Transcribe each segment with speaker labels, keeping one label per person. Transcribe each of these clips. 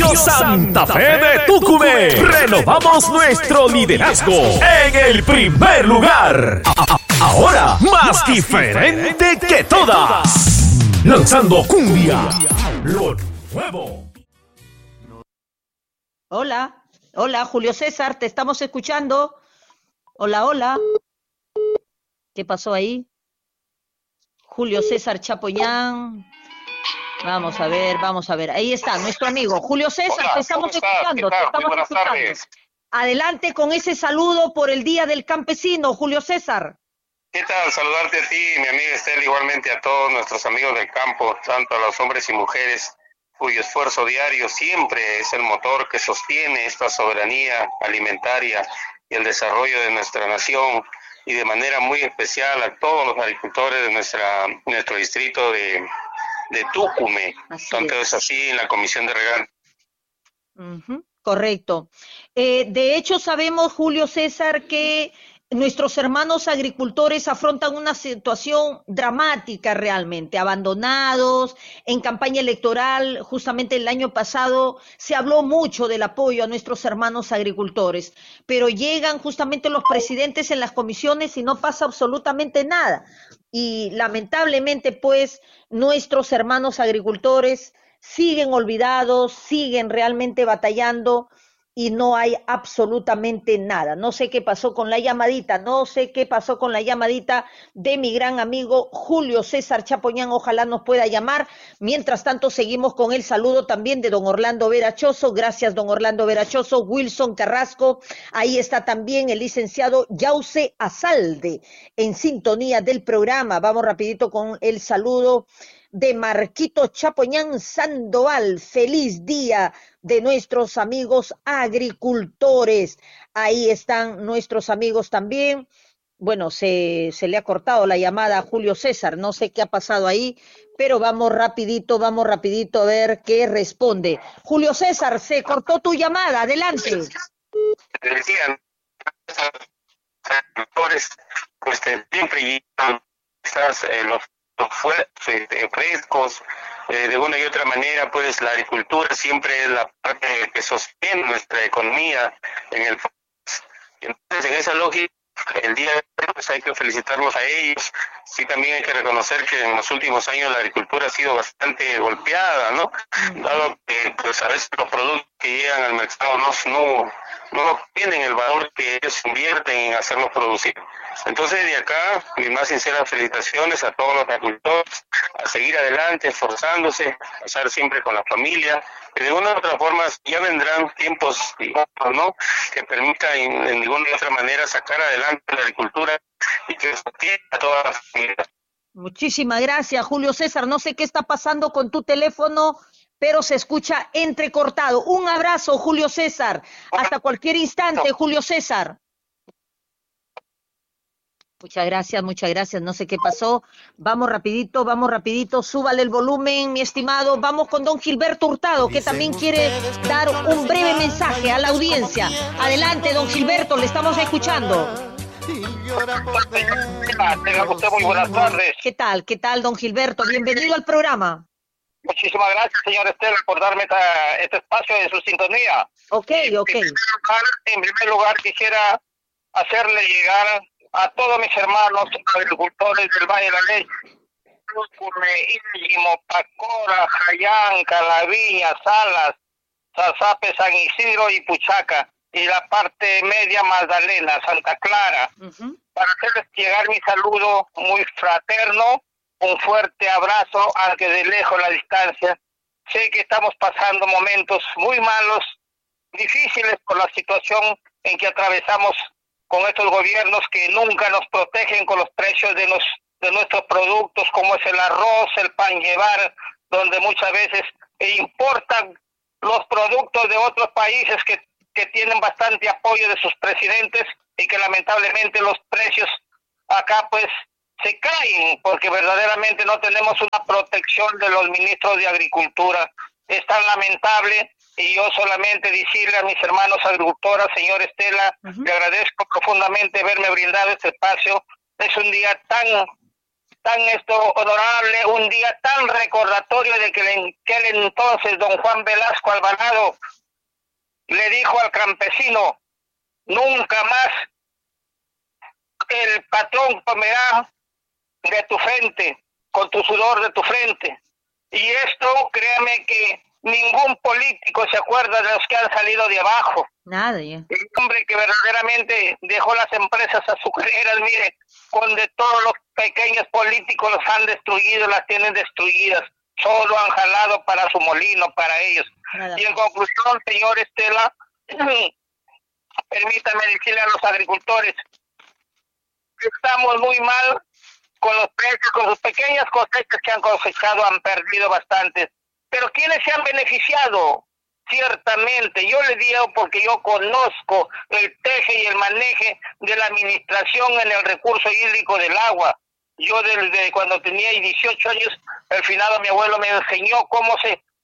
Speaker 1: Radio Santa Fe de Tucumé. Renovamos nuestro liderazgo en el primer lugar. Ahora más diferente que todas. Lanzando cumbia, lo nuevo.
Speaker 2: Hola, hola, Julio César, te estamos escuchando. Hola, hola. ¿Qué pasó ahí? Julio César Chapoñán. Vamos a ver. Ahí está, nuestro amigo. Julio César,
Speaker 3: hola,
Speaker 2: te estamos escuchando, te estamos
Speaker 3: buenas
Speaker 2: escuchando.
Speaker 3: tardes.
Speaker 2: Adelante con ese saludo por el Día del Campesino, Julio César.
Speaker 3: ¿Qué tal? Saludarte a ti, mi amiga Estela, igualmente a todos nuestros amigos del campo, tanto a los hombres y mujeres, cuyo esfuerzo diario siempre es el motor que sostiene esta soberanía alimentaria y el desarrollo de nuestra nación, y de manera muy especial a todos los agricultores de nuestro distrito de Tucumé, tanto es así en la Comisión de Regantes.
Speaker 2: Correcto. De hecho, sabemos, Julio César, que nuestros hermanos agricultores afrontan una situación dramática realmente, abandonados. En campaña electoral, justamente el año pasado, se habló mucho del apoyo a nuestros hermanos agricultores, pero llegan justamente los presidentes en las comisiones y no pasa absolutamente nada. Y lamentablemente, pues, nuestros hermanos agricultores siguen olvidados, siguen realmente batallando y no hay absolutamente nada. No sé qué pasó con la llamadita, de mi gran amigo Julio César Chapoñán. Ojalá nos pueda llamar. Mientras tanto, seguimos con el saludo también de don Orlando Verachoso. Gracias, don Orlando Verachoso. Wilson Carrasco. Ahí está también el licenciado Yause Azalde en sintonía del programa. Vamos rapidito con el saludo de Marquito Chapoñán Sandoval. Feliz día de nuestros amigos agricultores. Ahí están nuestros amigos también. Bueno, se le ha cortado la llamada a Julio César, no sé qué ha pasado ahí, pero vamos rapidito a ver qué responde. Julio César, se cortó tu llamada, adelante.
Speaker 3: Decían, agricultores, pues siempre los frescos, de una y otra manera, pues la agricultura siempre es la parte que sostiene nuestra economía en el país. Entonces, en esa lógica, el día de hoy, pues hay que felicitarlos a ellos. Sí, también hay que reconocer que en los últimos años la agricultura ha sido bastante golpeada, ¿no? Dado que pues a veces los productos que llegan al mercado no tienen el valor que ellos invierten en hacerlos producir. Entonces, de acá, mis más sinceras felicitaciones a todos los agricultores, a seguir adelante, esforzándose, a estar siempre con la familia, que de una u otra forma ya vendrán tiempos, ¿no?, que permitan en ninguna u otra manera sacar adelante la agricultura y que sostiene a todas las familias.
Speaker 2: Muchísimas gracias, Julio César. No sé qué está pasando con tu teléfono, pero se escucha entrecortado. Un abrazo, Julio César. Hasta cualquier instante, Julio César. Muchas gracias. No sé qué pasó. Vamos rapidito. Súbale el volumen, mi estimado. Vamos con don Gilberto Hurtado, que también quiere dar un breve mensaje a la audiencia. Adelante, don Gilberto, le estamos escuchando.
Speaker 4: Tenga usted muy buenas tardes.
Speaker 2: ¿Qué tal, don Gilberto? Bienvenido al programa.
Speaker 4: Muchísimas gracias, señor Estela, por darme este espacio de su sintonía.
Speaker 2: Ok.
Speaker 4: En primer lugar, quisiera hacerle llegar a todos mis hermanos agricultores del Valle de la Leche, Íñimo, Pacora, Jayán, Calaviña, Salas, Sazape, San Isidro y Puchaca, y la parte media Magdalena, Santa Clara, para hacerles llegar mi saludo muy fraterno, un fuerte abrazo, aunque de lejos la distancia. Sé que estamos pasando momentos muy malos, difíciles por la situación en que atravesamos con estos gobiernos que nunca nos protegen con los precios de nuestros productos, como es el arroz, el pan llevar, donde muchas veces importan los productos de otros países que tienen bastante apoyo de sus presidentes y que lamentablemente los precios acá pues se caen porque verdaderamente no tenemos una protección de los ministros de Agricultura. Es tan lamentable, y yo solamente decirle a mis hermanos agricultoras, señor Estela, le agradezco profundamente haberme brindado este espacio. Es un día tan tan honorable, un día tan recordatorio de que en aquel entonces don Juan Velasco Alvarado le dijo al campesino: nunca más el patrón comerá de tu frente, con tu sudor de tu frente. Y esto, créame que ningún político se acuerda de los que han salido de abajo.
Speaker 2: Nadie.
Speaker 4: El hombre que verdaderamente dejó las empresas azucareras, mire, donde todos los pequeños políticos los han destruido, las tienen destruidas. Solo han jalado para su molino, para ellos. Nada. Y en conclusión, señor Estela, permítame decirle a los agricultores que estamos muy mal con los precios, con sus pequeñas cosechas que han cosechado, han perdido bastantes. Pero ¿quiénes se han beneficiado? Ciertamente, yo le digo porque yo conozco el teje y el maneje de la administración en el recurso hídrico del agua. Yo desde cuando tenía 18 años, el finado mi abuelo me enseñó cómo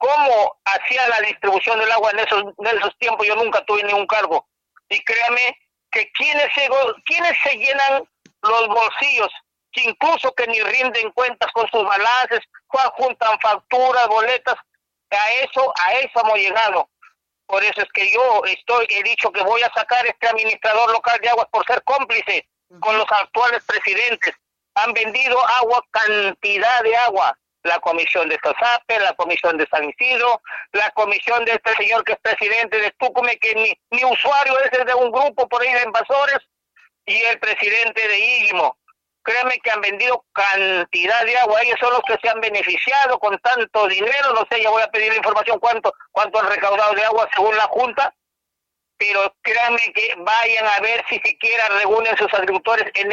Speaker 4: hacía la distribución del agua en esos tiempos. Yo nunca tuve ningún cargo. Y créame que quienes se llenan los bolsillos, que incluso que ni rinden cuentas con sus balances, juntan facturas, boletas, a eso hemos llegado. Por eso es que yo he dicho que voy a sacar este administrador local de aguas por ser cómplice con los actuales presidentes. Han vendido agua, cantidad de agua. La comisión de Sasape, la comisión de San Isidro, la comisión de este señor que es presidente de Tucumán, que ni usuario es de un grupo por ahí de invasores, y el presidente de Íguimo. Créeme que han vendido cantidad de agua, ellos son los que se han beneficiado con tanto dinero. No sé, ya voy a pedir la información cuánto han recaudado de agua según la Junta, pero créanme que vayan a ver si siquiera reúnen sus agricultores en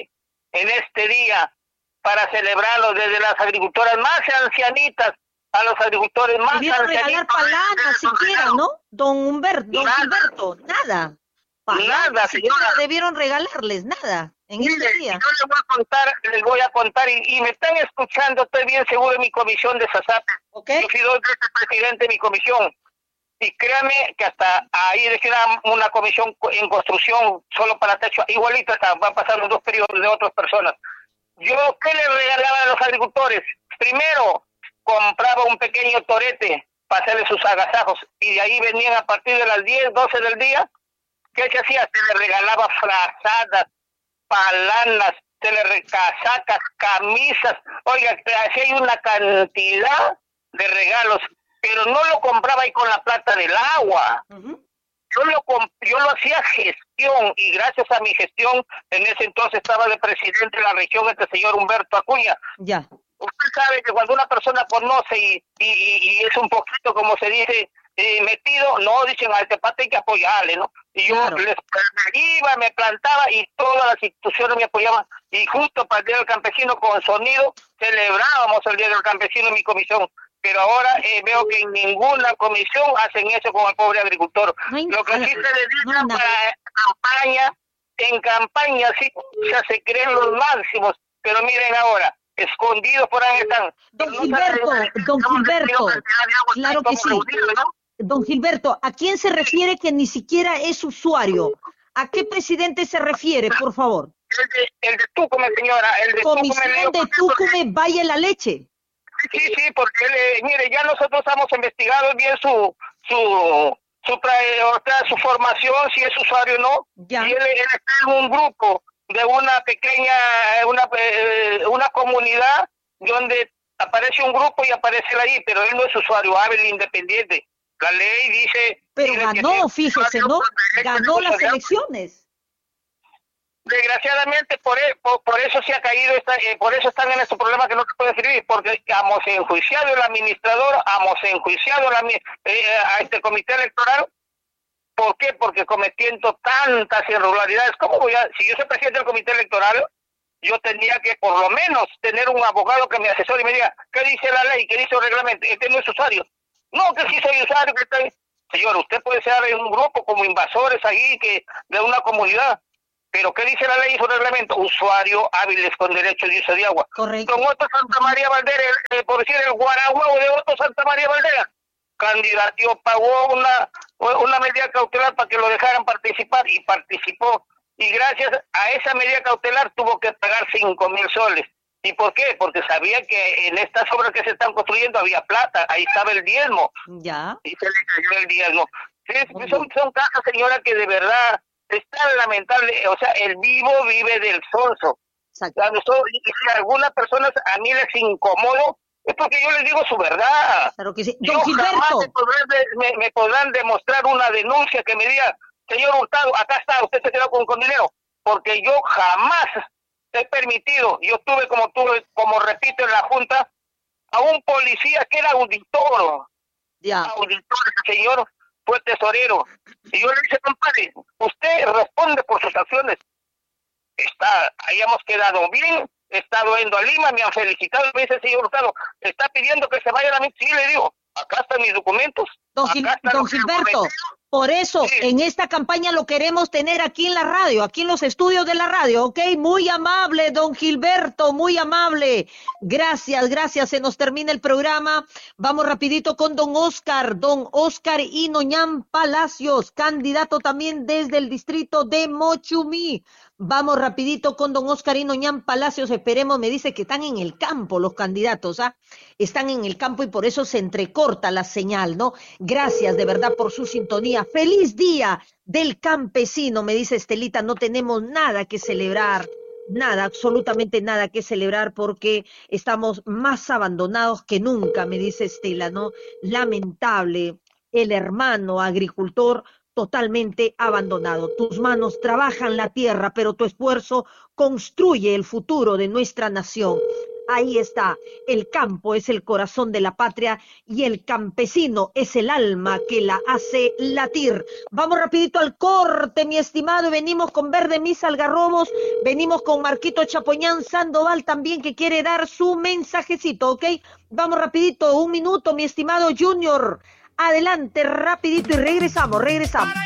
Speaker 4: este día para celebrarlo, desde las agricultoras más ancianitas a los agricultores más ancianitos.
Speaker 2: Debieron regalar palanas siquiera, ¿no? Don Gilberto, nada.
Speaker 4: Nada, señora.
Speaker 2: Debieron regalarles nada en este día.
Speaker 4: Yo les voy a contar, y me están escuchando, estoy bien seguro, en mi comisión de SASAP.
Speaker 2: Okay.
Speaker 4: Yo fui 2 veces presidente de mi comisión. Y créame que hasta ahí decía una comisión en construcción solo para techo, igualito va a pasar los 2 periodos de otras personas. Yo, ¿qué les regalaba a los agricultores? Primero, compraba un pequeño torete para hacerle sus agasajos, y de ahí venían a partir de las 10, 12 del día. ¿Qué se hacía? Se le regalaba frazadas, palanas, casacas, camisas. Oiga, así hay una cantidad de regalos, pero no lo compraba ahí con la plata del agua. Uh-huh. Yo lo hacía gestión, y gracias a mi gestión, en ese entonces estaba de presidente de la región este señor Humberto Acuña.
Speaker 2: Ya.
Speaker 4: Usted sabe que cuando una persona conoce y es un poquito, como se dice, metido, no, dicen al Tepate hay que apoyarle, ¿no? Y yo me plantaba, y todas las instituciones me apoyaban, y justo para el Día del Campesino con sonido celebrábamos el Día del Campesino en mi comisión. Pero ahora veo que en ninguna comisión hacen eso con el pobre agricultor. Lo que sí se dedica para campaña, en campaña sí se creen los máximos, pero miren ahora, escondidos por ahí están.
Speaker 2: Don Gilberto, claro que sí. ¿No? Don Gilberto, ¿a quién se refiere que ni siquiera es usuario? ¿A qué presidente se refiere, por favor?
Speaker 4: El de Tucumán, señora.
Speaker 2: Comisión de Tucumán, Valle la Leche.
Speaker 4: Sí, porque mire, ya nosotros hemos investigado bien su formación, si es usuario o no. Ya. Y él está en un grupo de una pequeña, una comunidad donde aparece un grupo y aparece él ahí, pero él no es usuario hábil independiente. La ley dice...
Speaker 2: Pero ganó, fíjese, ¿no? Ganó las elecciones.
Speaker 4: Desgraciadamente por eso se ha caído, por eso están en este problema que no se puede escribir, porque hemos enjuiciado el administrador, hemos enjuiciado a este comité electoral. ¿Por qué? Porque cometiendo tantas irregularidades. Si yo soy presidente del comité electoral, yo tenía que por lo menos tener un abogado que me asesore y me diga, ¿qué dice la ley? ¿Qué dice el reglamento? Este no es usuario. No, que sí soy usuario, que estoy... Señor, usted puede ser en un grupo como invasores ahí de una comunidad. Pero ¿qué dice la ley y su reglamento? Usuario hábiles con derecho de uso de agua.
Speaker 2: Correcto.
Speaker 4: Con Otto Santa María Valdera, por decir el Guaraguao de Otto Santa María Valdera, candidato pagó una medida cautelar para que lo dejaran participar, y participó. Y gracias a esa medida cautelar tuvo que pagar 5,000 soles. ¿Y por qué? Porque sabía que en estas obras que se están construyendo había plata, ahí estaba el diezmo.
Speaker 2: Ya.
Speaker 4: Y se le cayó el diezmo. Sí, son casos, señora, que de verdad es tan lamentable. O sea, el vivo vive del sonso.
Speaker 2: Exacto.
Speaker 4: Y si a algunas personas a mí les incomodo, es porque yo les digo su verdad.
Speaker 2: Claro que sí.
Speaker 4: Yo
Speaker 2: Don Gilberto.
Speaker 4: jamás me podrán demostrar una denuncia que me diga, señor Hurtado, acá está, usted se quedó con dinero. Porque yo jamás he permitido, yo tuve como repito en la Junta, a un policía que era auditor.
Speaker 2: Ya.
Speaker 4: Auditor, ese señor fue tesorero. Y yo le dije, compadre, usted responde por sus acciones. Hayamos quedado bien, he estado yendo a Lima, me han felicitado, me dice, señor Hurtado, está pidiendo que se vaya a la... Sí, le digo, acá están mis documentos.
Speaker 2: Don Gilberto, por eso, sí, en esta campaña lo queremos tener aquí en la radio, aquí en los estudios de la radio, ¿ok? Muy amable, don Gilberto, muy amable. Gracias, se nos termina el programa. Vamos rapidito con don Oscar Inoñán Palacios, candidato también desde el distrito de Mochumí. Vamos rapidito con don Oscar Inoñán Palacios, esperemos, me dice que están en el campo los candidatos, ¿ah? Están en el campo y por eso se entrecorta la señal, ¿no? Gracias de verdad por su sintonía. ¡Feliz Día del Campesino! Me dice Estelita, no tenemos nada que celebrar, nada, absolutamente nada que celebrar porque estamos más abandonados que nunca, me dice Estela, ¿no? Lamentable, el hermano agricultor totalmente abandonado. Tus manos trabajan la tierra, pero tu esfuerzo construye el futuro de nuestra nación. Ahí está, el campo es el corazón de la patria y el campesino es el alma que la hace latir. Vamos rapidito al corte, mi estimado, y venimos con Verde Mis Algarrobos, venimos con Marquito Chapoñán Sandoval también que quiere dar su mensajecito, ¿ok? Vamos rapidito, 1 minuto, mi estimado Junior. Adelante, rapidito y regresamos.